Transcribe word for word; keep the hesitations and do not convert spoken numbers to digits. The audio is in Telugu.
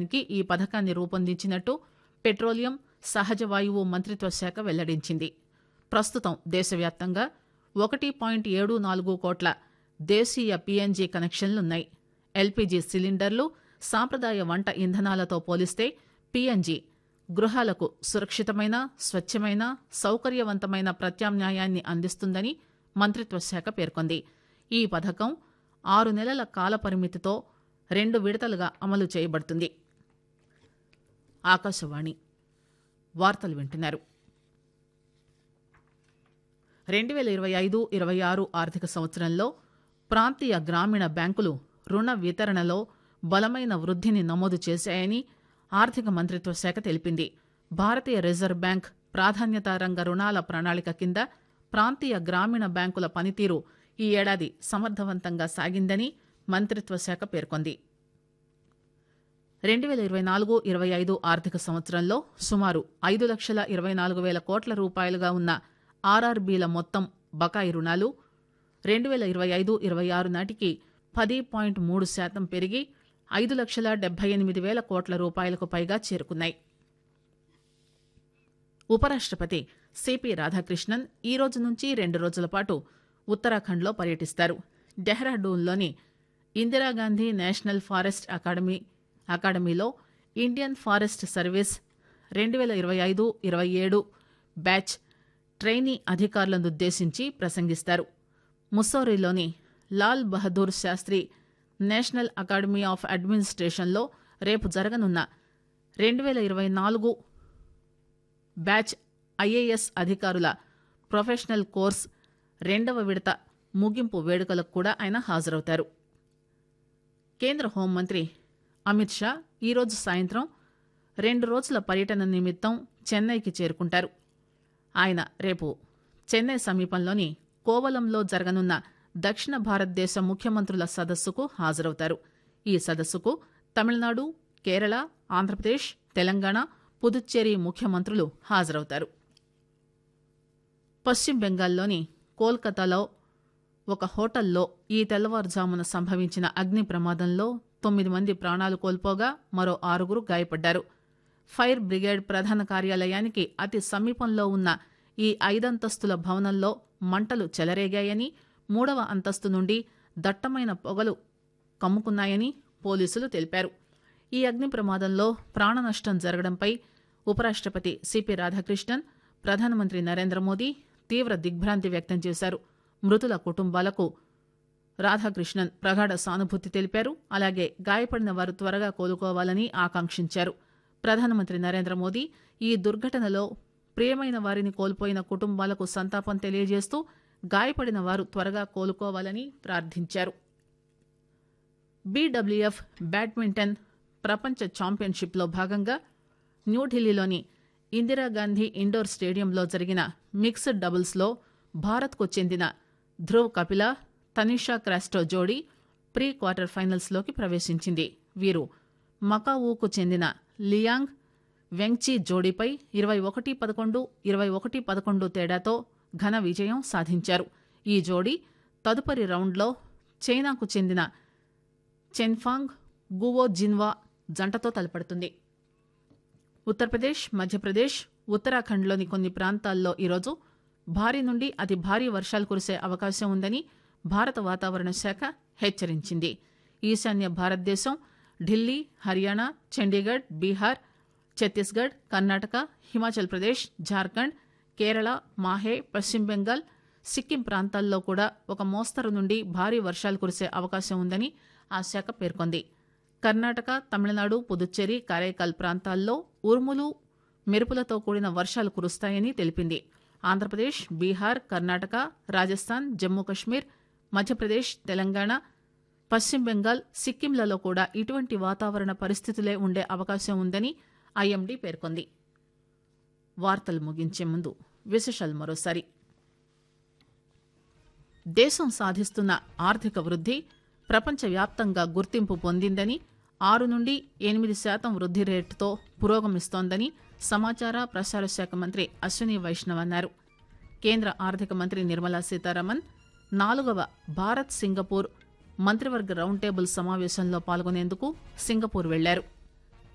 చేయడానికి ఈ పథకాన్ని రూపొందించినట్టు పెట్రోలియం సహజ వాయువు మంత్రిత్వ శాఖ వెల్లడించింది. ప్రస్తుతం దేశవ్యాప్తంగా ఒకటి పాయింట్ ఏడు నాలుగు కోట్ల దేశీయ పీఎన్జీ కనెక్షన్లున్నాయి. ఎల్పీజీ సిలిండర్లు సాంప్రదాయ వంట ఇంధనాలతో పోలిస్తే పీఎన్జీ గృహాలకు సురక్షితమైన, స్వచ్ఛమైన, సౌకర్యవంతమైన ప్రత్యామ్నాయాన్ని అందిస్తుందని మంత్రిత్వ శాఖ పేర్కొంది. ఈ పథకం ఆరు నెలల కాల పరిమితితో రెండు విడతలుగా అమలు చేయబడుతుంది. ఆకాశవాణి వార్తలు వింటున్నారు. రెండు వేల ఇరవై ఐదు ఇరవై ఆరు ఆర్థిక సంవత్సరంలో ప్రాంతీయ గ్రామీణ బ్యాంకులు రుణ వితరణలో బలమైన వృద్ధిని నమోదు చేశాయని ఆర్థిక మంత్రిత్వ శాఖ తెలిపింది. భారతీయ రిజర్వ్ బ్యాంక్ ప్రాధాన్యతా రంగ రుణాల ప్రణాళిక కింద ప్రాంతీయ గ్రామీణ బ్యాంకుల పనితీరు ఈ ఏడాది సమర్థవంతంగా సాగిందని మంత్రిత్వ శాఖ పేర్కొంది. రెండు వేల ఇరవై నాలుగు ఇరవై ఐదు ఆర్థిక సంవత్సరంలో సుమారు ఐదు లక్షల ఇరవై నాలుగు వేల కోట్ల రూపాయలుగా ఉన్న ఆర్ఆర్బీల మొత్తం బకాయి రుణాలు రెండు వేల ఇరవై ఐదు ఇరవై ఆరు నాటికి పది పాయింట్ మూడు శాతం పెరిగి ఐదు లక్షల డెబ్బై ఎనిమిది వేల కోట్ల రూపాయలకు పైగా చేరుకున్నాయి. ఉపరాష్టపతి సిపి రాధాకృష్ణన్ ఈ రోజు నుంచి రెండు రోజుల పాటు ఉత్తరాఖండ్లో పర్యటిస్తారు. డెహ్రాడూన్లోని ఇందిరాగాంధీ నేషనల్ ఫారెస్ట్ అకాడమీ అకాడమీలో ఇండియన్ ఫారెస్ట్ సర్వీస్ రెండు వేల ఇరవై ఐదు ఇరవై ఏడు బ్యాచ్ ట్రైనీ అధికారులను ఉద్దేశించి ప్రసంగిస్తారు. ముస్సోరీలోని Lal Bahadur Sastry national academy of అడ్మినిస్ట్రేషన్లో రేపు జరగనున్న రెండు వేల ఇరవై నాలుగు బ్యాచ్ ఐఏఎస్ అధికారుల ప్రొఫెషనల్ కోర్స్ రెండవ విడత ముగింపు వేడుకలకు కూడా ఆయన హాజరవుతారు. కేంద్ర హోంమంత్రి అమిత్ షా ఈరోజు సాయంత్రం రెండు రోజుల పర్యటన నిమిత్తం చెన్నైకి చేరుకుంటారు. ఆయన రేపు చెన్నై సమీపంలోని కోవలంలో జరగనున్న దక్షిణ భారతదేశ ముఖ్యమంత్రుల సదస్సుకు హాజరవుతారు. ఈ సదస్సుకు తమిళనాడు, కేరళ, ఆంధ్రప్రదేశ్, తెలంగాణ, పుదుచ్చేరి ముఖ్యమంత్రులు హాజరవుతారు. పశ్చిమ బెంగాల్లోని కోల్కతాలో ఒక హోటల్లో ఈ తెల్లవారుజామున సంభవించిన అగ్ని ప్రమాదంలో తొమ్మిది మంది ప్రాణాలు కోల్పోగా మరో ఆరుగురు గాయపడ్డారు. ఫైర్ బ్రిగేడ్ ప్రధాన కార్యాలయానికి అతి సమీపంలో ఉన్న ఈ ఐదంతస్తుల భవనంలో మంటలు చెలరేగాయని, మూడవ అంతస్తు నుండి దట్టమైన పొగలు కమ్ముకున్నాయని పోలీసులు తెలిపారు. ఈ అగ్ని ప్రమాదంలో ప్రాణనష్టం జరగడంపై ఉపరాష్టపతి సిపి రాధాకృష్ణన్, ప్రధానమంత్రి నరేంద్ర మోదీ తీవ్ర దిగ్భ్రాంతి వ్యక్తం చేశారు. మృతుల కుటుంబాలకు రాధాకృష్ణన్ ప్రగాఢ సానుభూతి తెలిపారు. అలాగే గాయపడిన వారు త్వరగా కోలుకోవాలని ఆకాంక్షించారు. ప్రధానమంత్రి నరేంద్ర మోదీ ఈ దుర్ఘటనలో ప్రియమైన వారిని కోల్పోయిన కుటుంబాలకు సంతాపం తెలియజేస్తూ గాయపడిన వారు త్వరగా కోలుకోవాలని ప్రార్థించారు. బీడబ్ల్యూఎఫ్ బ్యాడ్మింటన్ ప్రపంచ ఛాంపియన్షిప్లో భాగంగా న్యూఢిల్లీలోని ఇందిరాగాంధీ ఇండోర్ స్టేడియంలో జరిగిన మిక్స్డ్ డబుల్స్లో భారత్కు చెందిన ధ్రువ్ కపిల, తనిషా క్రాస్టో జోడీ ప్రీ క్వార్టర్ ఫైనల్స్లోకి ప్రవేశించింది. వీరు మకావూకు చెందిన లియాంగ్ వెంగ్చీ జోడీపై ఇరవై ఒకటి పదకొండు ఇరవై ఒకటి పదకొండు తేడాతో ఘన విజయం సాధించారు. ఈ జోడీ తదుపరి రౌండ్లో చైనాకు చెందిన చెన్ఫాంగ్ గువో జిన్వా జంటతో తలపడుతుంది. ఉత్తరప్రదేశ్, మధ్యప్రదేశ్, ఉత్తరాఖండ్లోని కొన్ని ప్రాంతాల్లో ఈరోజు భారీ నుండి అతి భారీ వర్షాలు కురిసే అవకాశం ఉందని భారత వాతావరణ శాఖ హెచ్చరించింది. ఈశాన్య భారతదేశం, ఢిల్లీ, హర్యానా, చండీగఢ్, బీహార్, ఛత్తీస్గఢ్, కర్ణాటక, హిమాచల్ ప్రదేశ్, జార్ఖండ్, కేరళ, మాహే, పశ్చిమ బెంగాల్, సిక్కిం ప్రాంతాల్లో కూడా ఒక మోస్తరు నుండి భారీ వర్షాలు కురిసే అవకాశం ఉందని ఆ శాఖ పేర్కొంది. కర్ణాటక, తమిళనాడు, పుదుచ్చేరి, కారైకాల్ ప్రాంతాల్లో ఉరుములు, మెరుపులతో కూడిన వర్షాలు కురుస్తాయని తెలిపింది. ఆంధ్రప్రదేశ్, బీహార్, కర్ణాటక, రాజస్థాన్, జమ్మూ కశ్మీర్, మధ్యప్రదేశ్, తెలంగాణ, పశ్చిమ బెంగాల్, సిక్కింలలో కూడా ఇటువంటి వాతావరణ పరిస్థితులే ఉండే అవకాశం ఉందని ఐఎండీ పేర్కొంది. వార్తలు ముగించే ముందు విశేషాలు మరోసారి. దేశం సాధిస్తున్న ఆర్థిక వృద్ధి ప్రపంచవ్యాప్తంగా గుర్తింపు పొందిందని, ఆరు నుండి ఎనిమిది శాతం వృద్ధి రేటుతో పురోగమిస్తోందని సమాచార ప్రసార శాఖ మంత్రి అశ్విని వైష్ణవ్ అన్నారు. కేంద్ర ఆర్థిక మంత్రి నిర్మలా సీతారామన్ నాలుగవ భారత్ సింగపూర్ మంత్రివర్గ రౌండ్ టేబుల్ సమావేశంలో పాల్గొనేందుకు సింగపూర్ వెళ్లారు.